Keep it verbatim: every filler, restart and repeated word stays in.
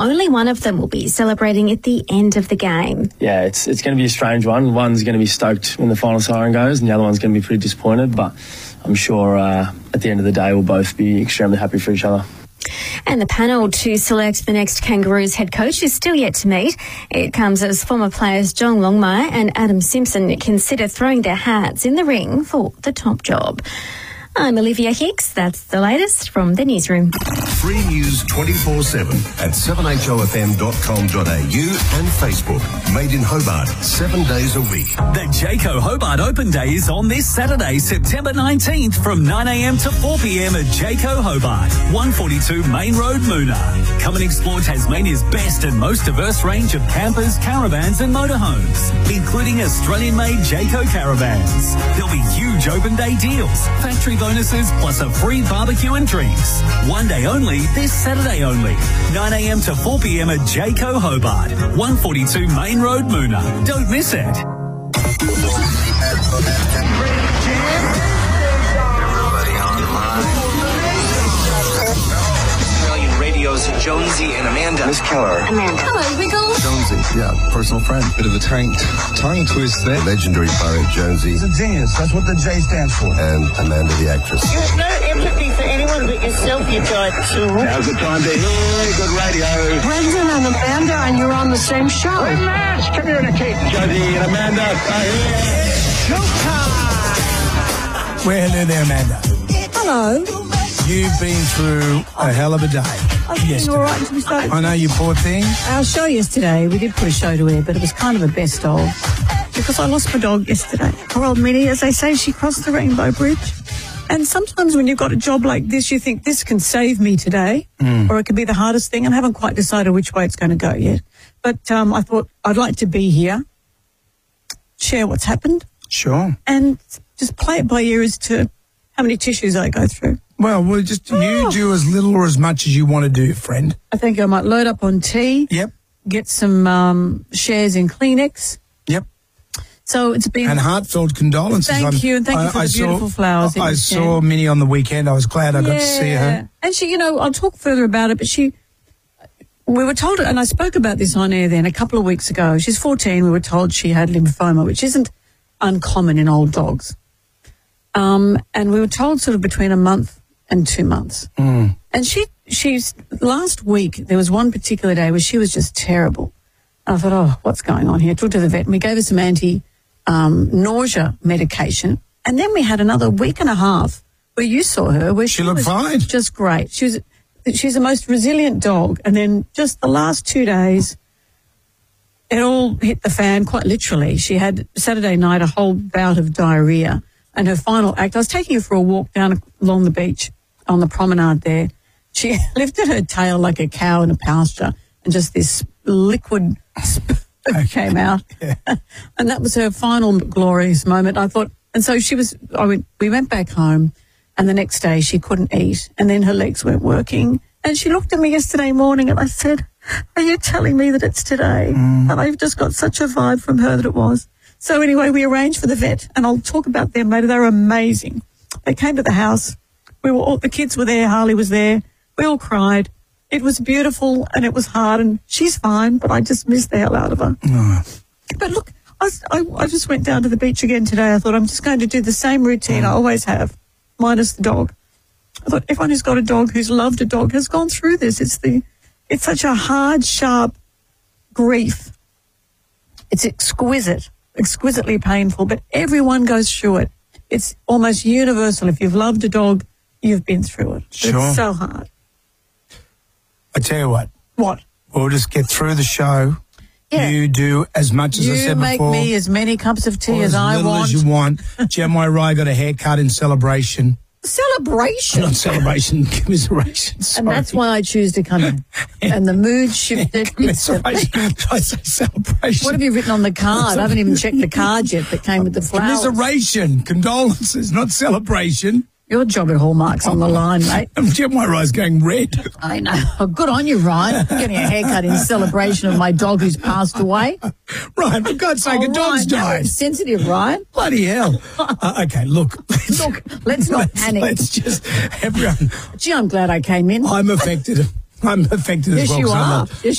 only one of them will be celebrating at the end of the game. Yeah, it's it's going to be a strange one. One's going to be stoked when the final siren goes, and the other one's going to be pretty disappointed, but I'm sure uh, at the end of the day we'll both be extremely happy for each other. And the panel to select the next Kangaroos head coach is still yet to meet. It comes as former players John Longmire and Adam Simpson consider throwing their hats in the ring for the top job. I'm Olivia Hicks. That's the latest from the newsroom. Free news twenty-four seven at seven h o f m dot com dot a u and Facebook. Made in Hobart, seven days a week. The Jayco Hobart Open Day is on this Saturday, September nineteenth from nine a m to four p m at Jayco Hobart, one forty-two Main Road, Moona. Come and explore Tasmania's best and most diverse range of campers, caravans and motorhomes, including Australian-made Jayco caravans. There'll be huge Open Day deals, factory bonuses plus a free barbecue and drinks. One day only, this Saturday only. nine a m to four p m at Jayco Hobart, one forty-two Main Road, Moona. Don't miss it. Australian Radio's Jonesy and Amanda. Miss Keller. Amanda. Hello, Wiggle. Jonesy, yeah, personal friend. Bit of a tongue, tongue twist there. Legendary poet Jonesy. He's a genius. That's what the J stands for. And Amanda the actress. You have no empathy for anyone but yourself, you giant tool. Now's the time to hear good radio. Brendan and Amanda, and you're on the same show. We must communicate. Jonesy and Amanda are here. Showtime! Well, hello there, Amanda. Hello. You've been through a hell of a day. I've been all right until we started. I know, you poor thing. Our show yesterday, we did put a show to air, but it was kind of a best of. Because I lost my dog yesterday. Poor old Minnie, as they say, she crossed the Rainbow Bridge. And sometimes when you've got a job like this, you think this can save me today, mm. or it could be the hardest thing. And I haven't quite decided which way it's going to go yet. But um, I thought I'd like to be here, share what's happened. Sure. And just play it by ear as to how many tissues I go through. Well, we'll just oh. you do as little or as much as you want to do, friend. I think I might load up on tea. Yep. Get some um, shares in Kleenex. Yep. So it's been... And heartfelt condolences. Thank I'm, you, and thank I, you for I the beautiful saw, flowers. I, I saw Minnie on the weekend. I was glad I yeah. got to see her. And she, you know, I'll talk further about it, but she... We were told, and I spoke about this on air then a couple of weeks ago. She's fourteen. We were told she had lymphoma, which isn't uncommon in old dogs. Um, and we were told sort of between a month and two months. Mm. And she, she's, last week, there was one particular day where she was just terrible. And I thought, oh, what's going on here? Took her to the vet, and we gave her some anti, um, nausea medication. And then we had another week and a half where you saw her, where she, she looked was fine. Just great. She was, she's the most resilient dog. And then just the last two days, it all hit the fan, quite literally. She had Saturday night a whole bout of diarrhea. And her final act, I was taking her for a walk down along the beach on the promenade there. She lifted her tail like a cow in a pasture, and just this liquid came out. Yeah. And that was her final glorious moment. I thought, and so she was, I went, we went back home, and the next day she couldn't eat, and then her legs weren't working. And she looked at me yesterday morning, and I said, are you telling me that it's today? Mm. And I've just got such a vibe from her that it was. So anyway, we arranged for the vet, and I'll talk about them later. They were amazing. They came to the house. We were all, the kids were there. Harley was there. We all cried. It was beautiful, and it was hard, and she's fine, but I just missed the hell out of her. Oh. But look, I, was, I, I just went down to the beach again today. I thought I'm just going to do the same routine mm. I always have, minus the dog. I thought everyone who's got a dog, who's loved a dog, has gone through this. It's the, it's such a hard, sharp grief. It's exquisite. Exquisitely painful, but everyone goes through it. It's almost universal. If you've loved a dog, you've been through it. Sure. It's so hard. I tell you what. What? We'll just get through the show. Yeah. You do as much as you I said make before. me as many cups of tea or as, as I little want. as you want. Jem Wai got a haircut in celebration. Celebration? Not celebration, commiseration. Sorry. And that's why I choose to come in. And the mood shifted. Commiseration. Did I say celebration? What have you written on the card? I haven't even checked the card yet that came with the flowers. Commiseration, condolences, not celebration. Your job at Hallmark's on the line, mate. Jem Wai's going red. I know. Oh, good on you, Ryan. Getting a haircut in celebration of my dog who's passed away. Ryan, for God's sake, oh, a dog's Ryan, died. Sensitive, Ryan. Bloody hell. uh, okay, look. Let's, look, let's not let's, panic. Let's just, everyone. Gee, I'm glad I came in. I'm affected. I'm affected as Yes, well. you 'cause I are. love- Yes,